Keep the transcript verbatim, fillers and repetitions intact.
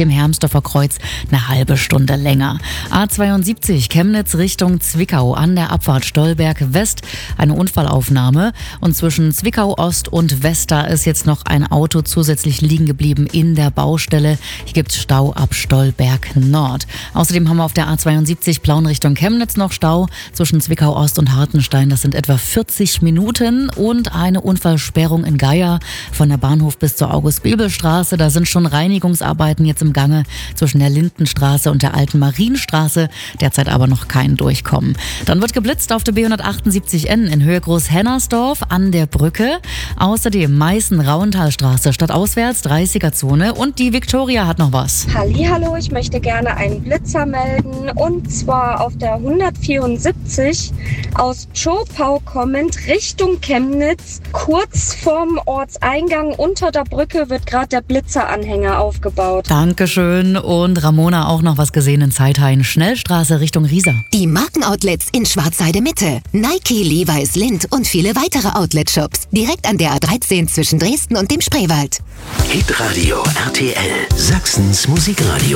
dem Hermsdorfer Kreuz eine halbe Stunde länger. A zweiundsiebzig Chemnitz Richtung Zwickau an der Abfahrt Stolberg West. Eine Unfallaufnahme. Und zwischen Zwickau Ost und West, da ist jetzt noch ein Auto zusätzlich liegen geblieben in der Baustelle. Hier gibt's Stau ab Stolberg Nord. Außerdem haben wir auf der A zweiundsiebzig Plauen Richtung Chemnitz noch Stau zwischen Zwickau Ost und Hartenstein. Das sind etwa vierzig Minuten. Und eine Unfallsperrung in Geier von der Bahnhof bis zur August-Bebel-Straße. Da sind schon Reinigungsarbeiten jetzt im Gange zwischen der Lindenstraße und der Alten Marienstraße. Derzeit aber noch kein Durchkommen. Dann wird geblitzt auf der B hundertachtundsiebzig N in Höhe Großhennersdorf an der Brücke. Außerdem Meißen-Rauentalstraße stadtauswärts dreißiger-Zone und die Viktoria hat noch was. Hallihallo, ich möchte gerne einen Blitzer melden und zwar auf der hundertvierundsiebzig aus Zschopau kommend Richtung Chemnitz. Kurz vorm Ortseingang unter der Brücke wird gerade der Blitzeranhänger aufgebaut. Dankeschön. Und Ramona auch noch was gesehen in Zeithain. Schnellstraße Richtung Riesa. Die Markenoutlets in Schwarzheide Mitte. Nike, Levi's, Lindt und viele weitere Outlet-Shops. Direkt an der A dreizehn zwischen Dresden und dem Spreewald. Hitradio R T L. Sachsens Musikradio.